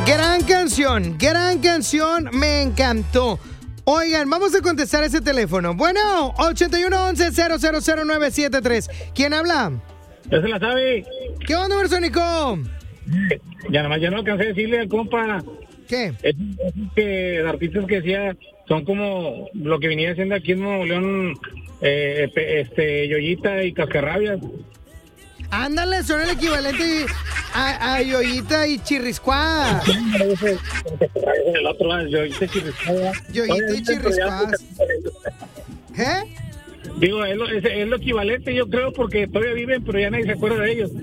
Gran canción, me encantó. Oigan, vamos a contestar ese teléfono. Bueno, 8111-000973. ¿Quién habla? Ya se la sabe. ¿Qué onda, Bersónico? Ya no alcancé a decirle al compa. ¿Qué? Es que los artistas que decía son como lo que venía haciendo aquí en Nuevo León, Yoyita y Cascarrabias. Ándale, son el equivalente a Yoyita y Chirriscuá. El otro lado, Yoyita y Chirriscuá. Yoyita y Chirriscuá. ¿Eh? Digo, es lo equivalente, yo creo, porque todavía viven, pero ya nadie se acuerda de ellos.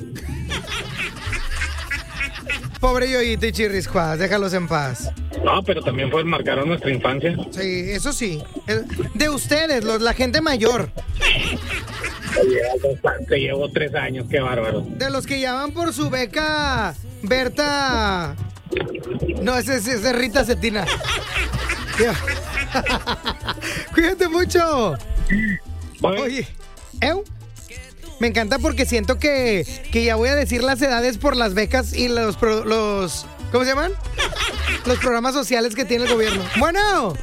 Pobre Yoyita y Chirriscuá, déjalos en paz. No, pero también marcaron nuestra infancia. Sí, eso sí. De ustedes, la gente mayor. Te llevo 3 años, qué bárbaro. De los que llaman por su beca Berta. No, ese es Rita Cetina. Cuídate mucho. Oye, me encanta porque siento que ya voy a decir las edades por las becas y los ¿cómo se llaman? Los programas sociales que tiene el gobierno. Bueno.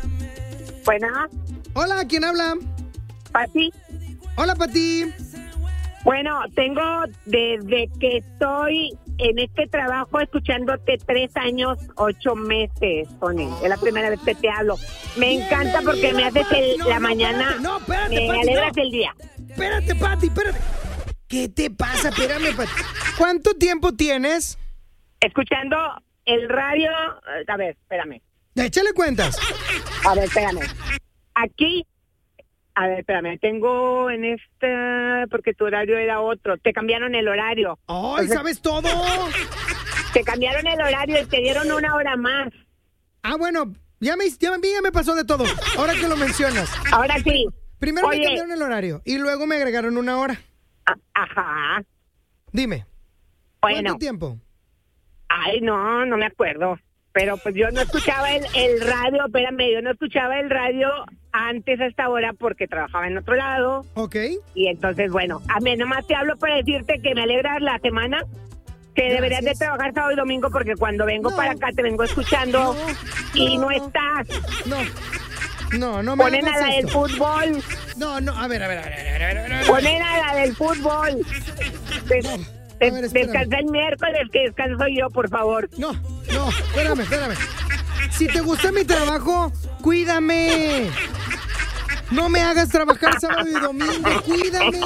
Hola, ¿quién habla? Pati. Hola, Pati. Bueno, tengo desde que estoy en este trabajo escuchándote 3 años, 8 meses, Tony. Es la primera vez que te hablo. Me encanta porque me haces la mañana. No, espérate, me Pati, alegras el día. Espérate, Pati, espérate. ¿Qué te pasa? Espérame, Pati. ¿Cuánto tiempo tienes? Escuchando el radio. A ver, espérame. Échale cuentas. A ver, espérame. Aquí. A ver, espérame, tengo en porque tu horario era otro. Te cambiaron el horario. ¡Ay, entonces, sabes todo! Te cambiaron el horario y te dieron 1 hora más. Ah, bueno, ya me pasó de todo. Ahora que lo mencionas. Ahora sí. Primero me cambiaron el horario y luego me agregaron 1 hora. Ajá. Dime. Bueno. ¿Cuánto tiempo? Ay, no me acuerdo. Pero pues yo no escuchaba el radio, yo no escuchaba el radio antes a esta hora porque trabajaba en otro lado. Ok. Y entonces, bueno, a mí nomás te hablo para decirte que me alegra la semana, que deberías de trabajar sábado y domingo porque cuando vengo para acá te vengo escuchando y no estás. No me ponen a la del fútbol. No, a ver. Ponen a la del fútbol. Descansa el miércoles, que descanso yo, por favor. No, espérame. Si te gusta mi trabajo, cuídame. No me hagas trabajar sábado y domingo, cuídame.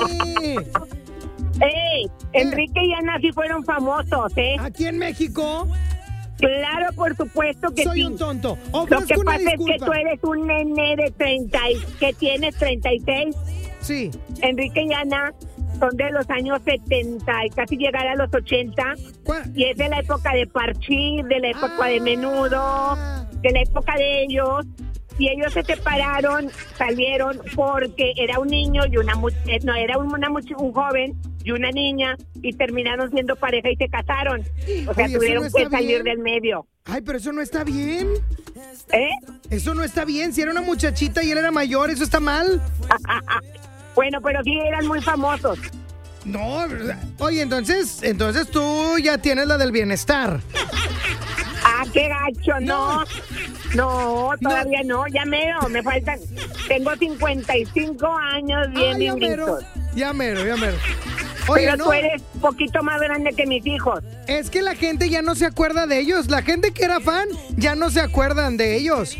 ¡Ey! Enrique y Ana sí fueron famosos, ¿eh? ¿Aquí en México? Claro, por supuesto que soy sí. un tonto. Lo que pasa es que tú eres un nene de 30 que tienes 36. Sí. Enrique y Ana son de los años 70 y casi llegar a los 80. Y es de la época de Parchís, de la época de Menudo, de la época de ellos. Y ellos se separaron, salieron porque era un niño y un joven y una niña y terminaron siendo pareja y se casaron. O sea, tuvieron que salir del medio. Ay, pero eso no está bien. ¿Eh? Eso no está bien. Si era una muchachita y él era mayor, ¿eso está mal? Bueno, pero sí eran muy famosos. No, oye, entonces tú ya tienes la del bienestar. Ah, qué gacho, no, todavía no, ya mero, me faltan, tengo 55 años bien listos. Ya mero. Oye, pero tú eres poquito más grande que mis hijos. Es que la gente ya no se acuerda de ellos, la gente que era fan ya no se acuerdan de ellos.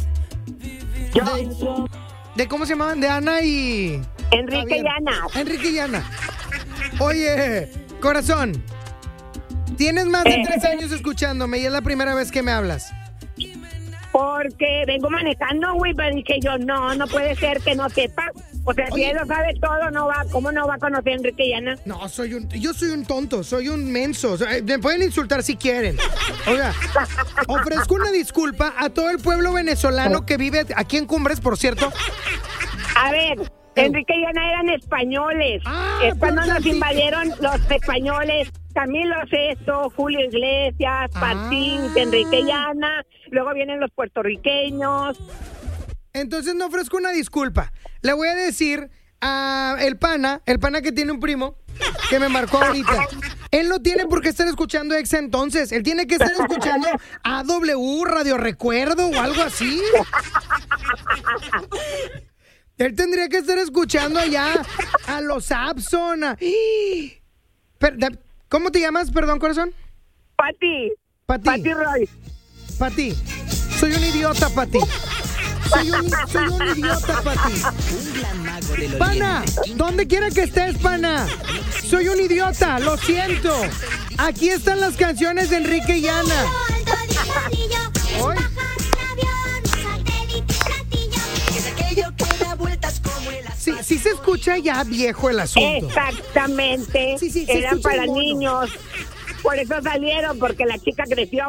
¿De cómo se llamaban? De Ana y... Enrique y Ana. Enrique y Ana. Oye, corazón, tienes más de 3 años escuchándome y es la primera vez que me hablas. Porque vengo manejando, güey, pero dije yo, no puede ser que no sepa. O sea, si él lo sabe todo, ¿cómo no va a conocer a Enrique y Ana? No, yo soy un tonto, soy un menso. O sea, me pueden insultar si quieren. Oiga, ofrezco una disculpa a todo el pueblo venezolano que vive aquí en Cumbres, por cierto. A ver, Enrique y Ana eran españoles. Es cuando nos invadieron los españoles. Camilo Sesto, Julio Iglesias, Patín, Enrique y Ana. Luego vienen los puertorriqueños. Entonces no ofrezco una disculpa. Le voy a decir a el pana que tiene un primo que me marcó ahorita. Él no tiene por qué estar escuchando Exa entonces. Él tiene que estar escuchando AW, Radio Recuerdo o algo así. Él tendría que estar escuchando allá a los Abson. ¿Cómo te llamas, perdón, corazón? Pati Roy. Pati, soy un idiota, Pati. Soy un idiota, Pati. Pana, donde quiera que estés, pana. Soy un idiota, lo siento. Aquí están las canciones de Enrique y Ana. ¿Hoy? Sí se escucha ya viejo el asunto. Exactamente. Sí, eran para niños. Por eso salieron, porque la chica creció.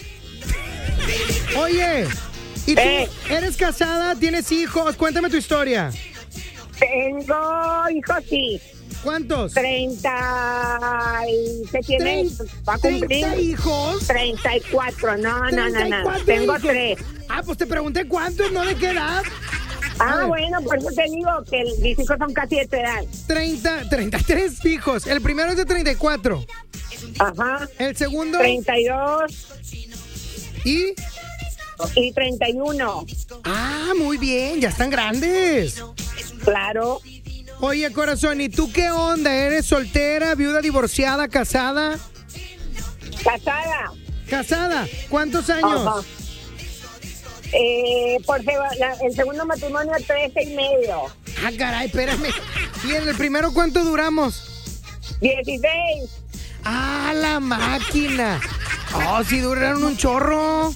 Oye, ¿y tú eres casada? ¿Tienes hijos? Cuéntame tu historia. Tengo hijos, sí. ¿Cuántos? 30 y se tiene. ¿Va a cumplir? ¿30 hijos? 34, no. hijos. Tengo 3. Pues te pregunté cuántos, no de qué edad. Bueno, por eso te digo que mis hijos son casi de tu edad. 33 hijos. El primero es de 34. Ajá. El segundo. 32. ¿Y 31. Muy bien, ya están grandes. Claro. Oye, corazón, ¿y tú qué onda? ¿Eres soltera, viuda, divorciada, casada? ¿Casada? ¿Cuántos años? Ajá. El segundo matrimonio 13 y medio. Caray, espérame. ¿Y en el primero cuánto duramos? 16. La máquina. Sí duraron un chorro.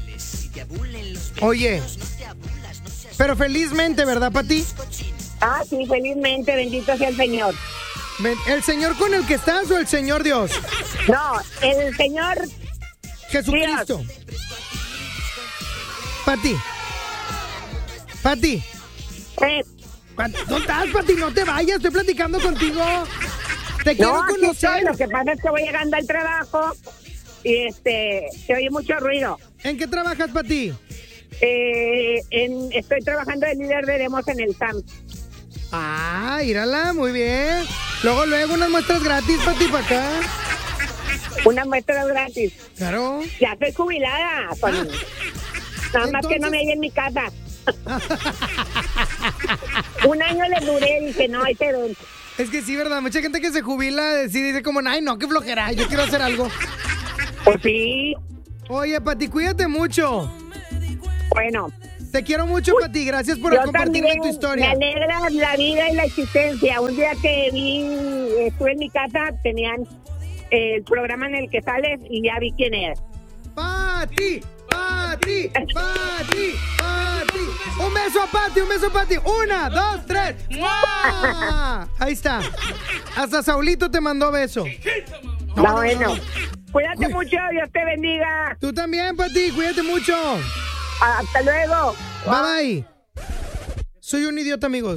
Oye, pero felizmente, ¿verdad, Pati? Sí, felizmente, bendito sea el Señor. ¿El Señor con el que estás o el Señor Dios? No, el Señor Jesucristo. Dios. Pati. ¿Dónde estás, Pati? No te vayas, estoy platicando contigo. Te quiero conocer. Lo que pasa es que voy llegando al trabajo y se oye mucho ruido. ¿En qué trabajas, Pati? Estoy trabajando de líder de demos en el SAM. Mírala, muy bien. Luego unas muestras gratis, Pati, para acá. Unas muestras gratis. Claro. Ya soy jubilada, Tony. Nada más que no me llegue en mi casa. Un año le duré y dije, no, ahí te doy. Es que sí, ¿verdad? Mucha gente que se jubila dice como, ay, no, qué flojera, yo quiero hacer algo. Pues sí. Oye, Pati, cuídate mucho. Bueno. Te quiero mucho, Pati, gracias por compartirme tu historia. Me alegra la vida y la existencia. Un día que estuve en mi casa, tenían el programa en el que sales y ya vi quién eres. ¡Pati! Un beso a Pati. 1, 2, 3. Ahí está. Hasta Saulito te mandó beso. No. Cuídate mucho, Dios te bendiga. Tú también, Pati, cuídate mucho. Hasta luego. Bye. Soy un idiota, amigos.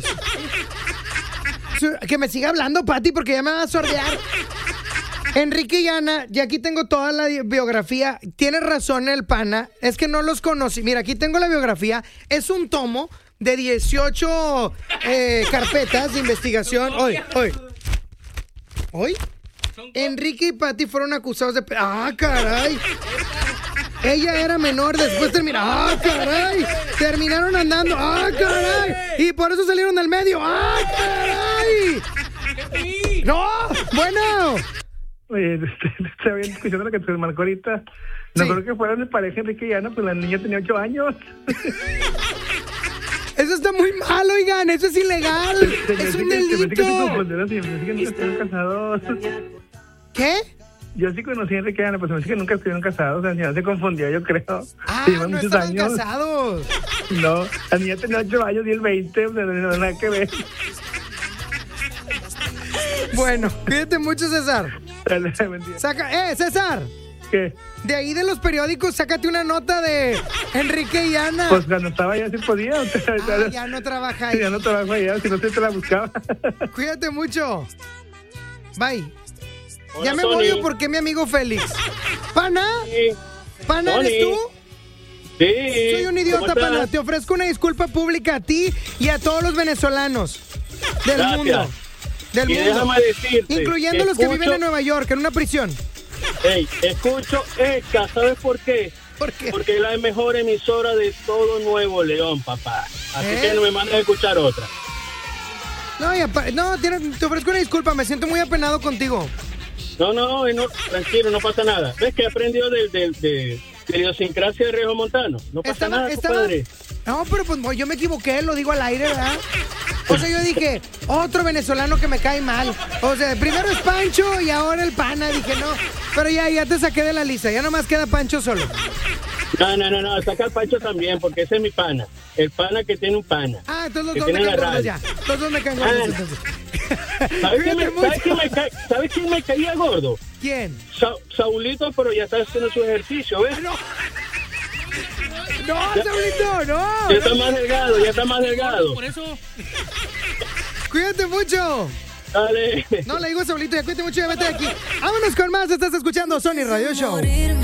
Que me siga hablando, Pati, porque ya me va a sordear. Enrique y Ana, y aquí tengo toda la biografía. Tiene razón el pana, es que no los conocí. Mira, aquí tengo la biografía. Es un tomo de 18 carpetas de investigación. Hoy. Enrique y Pati fueron acusados de... caray. Ella era menor, después terminaron... caray. Terminaron andando... caray. Y por eso salieron del medio... caray. No, bueno... Oye, estaba escuchando lo que te marcó ahorita. No creo que fueran de pareja Enrique y Ana, pues la niña tenía 8 años. Eso está muy mal, oigan, eso es ilegal. Es un delito. ¿Qué? Yo sí conocí a Enrique y Ana, pues me dice que nunca estuvieron casados. La niña se confundió, yo creo. No muchos estaban años. Casados. No, la niña tenía 8 años y él 20, o sea, no hay nada que ver. Bueno, cuídate mucho, César. César. ¿Qué? De ahí de los periódicos, sácate una nota de Enrique y Ana. Pues cuando estaba allá sí podía. Ya no trabaja ahí. Ya no trabajo allá, si no te la buscaba. Cuídate mucho. Bye. Hola, ya me Tony. voy porque mi amigo Félix. ¿Pana? Sí. ¿Pana Tony. eres tú? Sí. Soy un idiota, pana. Te ofrezco una disculpa pública a ti y a todos los venezolanos del mundo. del mundo. Déjame decirte. Incluyendo los que viven en Nueva York, en una prisión. Hey, escucho esta, ¿sabes por qué? ¿Por qué? Porque es la mejor emisora de todo Nuevo León, papá. Así que no me mandes a escuchar otra. No, te ofrezco una disculpa, me siento muy apenado contigo. No, tranquilo, no pasa nada. ¿Ves que he aprendido de idiosincrasia de Rejo Montano? No pasa nada, compadre. No, pero pues yo me equivoqué, lo digo al aire, ¿verdad? O sea, yo dije, otro venezolano que me cae mal. O sea, primero es Pancho y ahora el pana. Dije, no, pero ya te saqué de la lista, ya nomás queda Pancho solo. No, saca al Pancho también, porque ese es mi pana. El pana que tiene un pana. Ah, entonces los dos me caen gordos ya. Los dos me caen gordos entonces. ¿Sabes quién me caía gordo? ¿Quién? Saulito, pero ya está haciendo su ejercicio, ¿ves? No, Saulito, no. Ya está más delgado, Por eso. Cuídate mucho. Dale. No, le digo a Saulito, ya cuídate mucho y ya vete de aquí. Vámonos con más, estás escuchando Sony Radio Show.